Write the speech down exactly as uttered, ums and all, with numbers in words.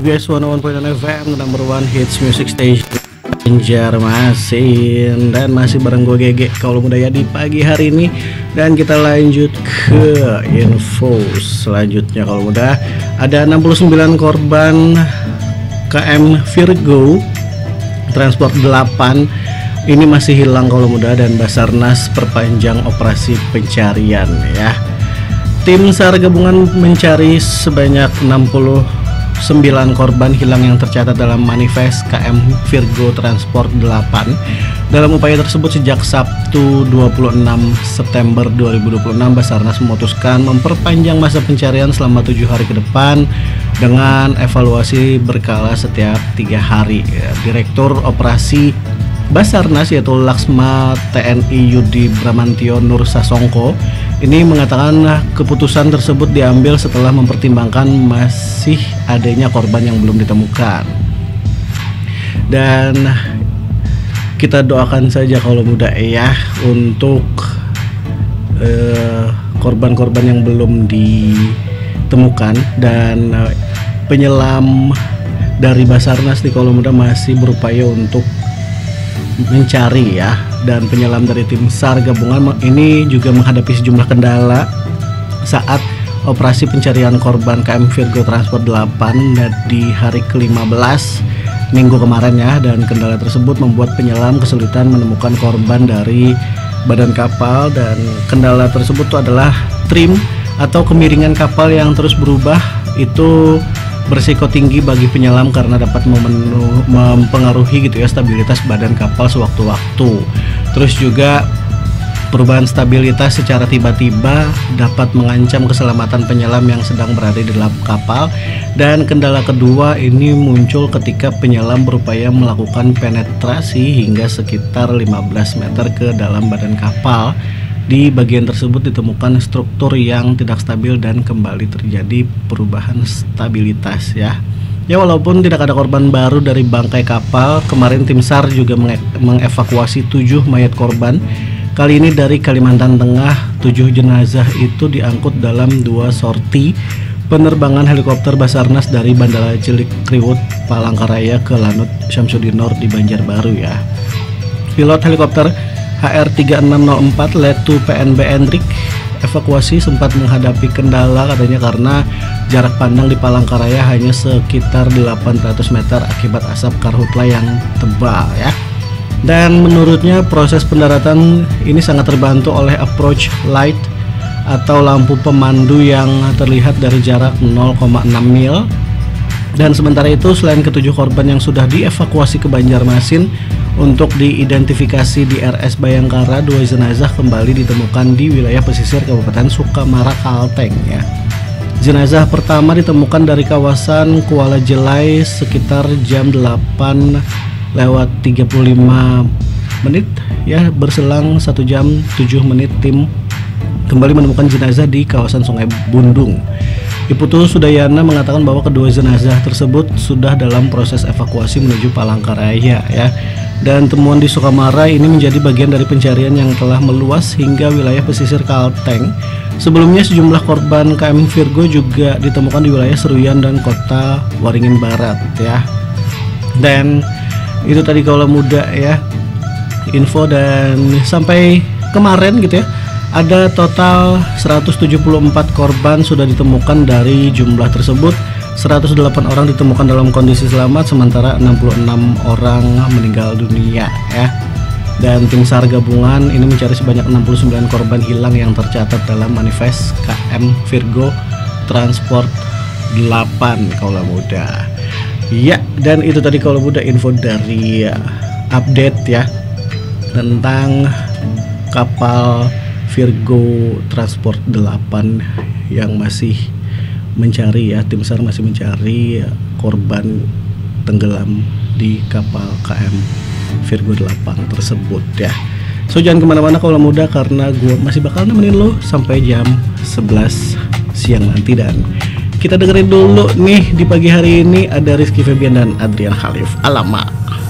guys, one oh one point nine F M, the number one hits music station Banjarmasin. Dan masih bareng gue Gege Kaulo Muda ya di pagi hari ini. Dan kita lanjut ke info selanjutnya Kaulo Muda. Ada enam puluh sembilan korban K M Virgo Transport delapan ini masih hilang Kaulo Muda, dan Basarnas perpanjang operasi pencarian ya. Tim SAR gabungan mencari sebanyak enam puluh sembilan korban hilang yang tercatat dalam manifest K M Virgo Transport delapan. Dalam upaya tersebut, sejak Sabtu dua puluh enam September dua ribu dua puluh enam, Basarnas memutuskan memperpanjang masa pencarian selama tujuh hari ke depan dengan evaluasi berkala setiap tiga hari. Direktur Operasi Basarnas yaitu Laksma T N I Yudi Bramantio Nur Sasongko ini mengatakan keputusan tersebut diambil setelah mempertimbangkan masih adanya korban yang belum ditemukan. Dan kita doakan saja Kaulo Muda ya untuk korban-korban uh, yang belum ditemukan, dan uh, penyelam dari Basarnas di Kaulo Muda masih berupaya untuk mencari ya. Dan penyelam dari tim SAR gabungan ini juga menghadapi sejumlah kendala saat operasi pencarian korban K M Virgo Transport delapan di hari ke lima belas minggu kemarin ya. Dan kendala tersebut membuat penyelam kesulitan menemukan korban dari badan kapal, dan kendala tersebut itu adalah trim atau kemiringan kapal yang terus berubah. Itu berisiko tinggi bagi penyelam karena dapat memenuh, mempengaruhi gitu ya stabilitas badan kapal sewaktu-waktu. Terus juga perubahan stabilitas secara tiba-tiba dapat mengancam keselamatan penyelam yang sedang berada di dalam kapal. Dan kendala kedua ini muncul ketika penyelam berupaya melakukan penetrasi hingga sekitar lima belas meter ke dalam badan kapal. Di bagian tersebut ditemukan struktur yang tidak stabil dan kembali terjadi perubahan stabilitas ya. Ya, walaupun tidak ada korban baru dari bangkai kapal, kemarin tim SAR juga menge mengevakuasi tujuh mayat korban. Kali ini dari Kalimantan Tengah, tujuh jenazah itu diangkut dalam dua sorti penerbangan helikopter Basarnas dari Bandara Cilikriwut Palangkaraya ke Lanut Syamsuddinor di Banjarbaru ya. Pilot helikopter H R tiga enam nol empat Letu P N B Endrik evakuasi sempat menghadapi kendala katanya karena jarak pandang di Palangkaraya hanya sekitar delapan ratus meter akibat asap karhutla yang tebal ya. Dan menurutnya proses pendaratan ini sangat terbantu oleh approach light atau lampu pemandu yang terlihat dari jarak nol koma enam mil. Dan sementara itu, selain ketujuh korban yang sudah dievakuasi ke Banjarmasin untuk diidentifikasi di R S Bayangkara, dua jenazah kembali ditemukan di wilayah pesisir Kabupaten Sukamara, Kalteng ya. Jenazah pertama ditemukan dari kawasan Kuala Jelai sekitar jam delapan lewat tiga puluh lima menit ya. Berselang satu jam tujuh menit tim kembali menemukan jenazah di kawasan Sungai Bundung. Iputu Sudayana mengatakan bahwa kedua jenazah tersebut sudah dalam proses evakuasi menuju Palangkaraya ya. Dan temuan di Sukamara ini menjadi bagian dari pencarian yang telah meluas hingga wilayah pesisir Kalteng. Sebelumnya sejumlah korban K M Virgo juga ditemukan di wilayah Seruyan dan kota Waringin Barat ya. Dan itu tadi Kaulo Muda ya info. Dan sampai kemarin gitu ya, ada total seratus tujuh puluh empat korban sudah ditemukan. Dari jumlah tersebut, seratus delapan orang ditemukan dalam kondisi selamat, sementara enam puluh enam orang meninggal dunia ya. Dan tim SAR gabungan ini mencari sebanyak enam puluh sembilan korban hilang yang tercatat dalam manifest K M Virgo Transport delapan Kaulo Muda. Ya, dan itu tadi Kaulo Muda info dari uh, update ya tentang kapal Virgo Transport delapan yang masih mencari ya. Tim SAR masih mencari korban tenggelam di kapal K M Virgo delapan tersebut ya. So jangan kemana-mana Kaulo Muda, karena gue masih bakal nemenin lo sampai jam sebelas siang nanti. Dan kita dengerin dulu nih di pagi hari ini ada Rizky Febian dan Adrian Khalif. Alamak.